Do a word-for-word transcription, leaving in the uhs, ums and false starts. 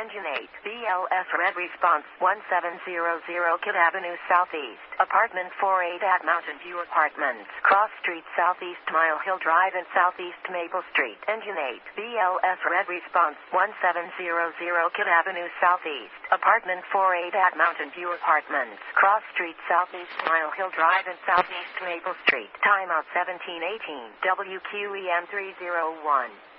Engine eight, B L S Red Response, one seven zero zero Kid Avenue Southeast, Apartment forty-eight at Mountain View Apartments, Cross Street Southeast, Mile Hill Drive and Southeast Maple Street. Engine eight, B L S Red Response, one seven zero zero Kid Avenue Southeast, Apartment forty-eight at Mountain View Apartments, Cross Street Southeast, Mile Hill Drive and Southeast Maple Street. Timeout seventeen eighteen, W Q E M three oh one.